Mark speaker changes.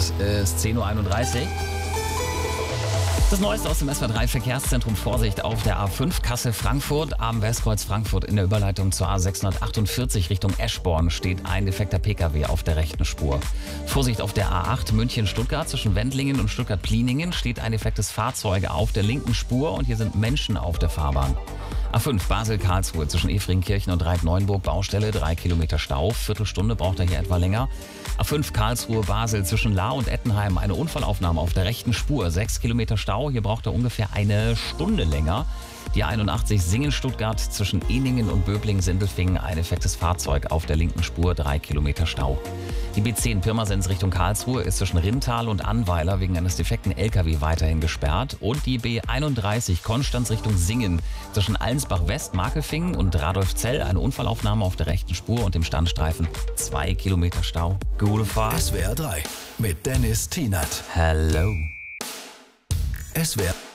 Speaker 1: Es ist 10:31 Uhr. Das Neueste aus dem SWR3 Verkehrszentrum: Vorsicht auf der A5 Kassel-Frankfurt. Am Westkreuz Frankfurt in der Überleitung zur A648 Richtung Eschborn steht ein defekter Pkw auf der rechten Spur. Vorsicht auf der A8 München-Stuttgart zwischen Wendlingen und Stuttgart-Pliningen steht ein defektes Fahrzeug auf der linken Spur und hier sind Menschen auf der Fahrbahn. A5 Basel-Karlsruhe zwischen Efringkirchen und Reit-Neuenburg Baustelle, 3 Kilometer Stau, Viertelstunde braucht er hier etwa länger. A5 Karlsruhe-Basel zwischen Lahr und Ettenheim eine Unfallaufnahme auf der rechten Spur, 6 Kilometer Stau, hier braucht er ungefähr eine Stunde länger. Die A81 Singen-Stuttgart zwischen Eningen und Böblingen-Sindelfingen ein defektes Fahrzeug auf der linken Spur, 3 Kilometer Stau. Die B10 Pirmasens Richtung Karlsruhe ist zwischen Rintal und Annweiler wegen eines defekten LKW weiterhin gesperrt. Und die B31 Konstanz Richtung Singen zwischen Allensbach-West, Markefingen und Radolfzell eine Unfallaufnahme auf der rechten Spur und dem Standstreifen, 2 Kilometer Stau. Gute Fahrt.
Speaker 2: SWR 3 mit Dennis Tienert.
Speaker 1: Hello.
Speaker 2: SWR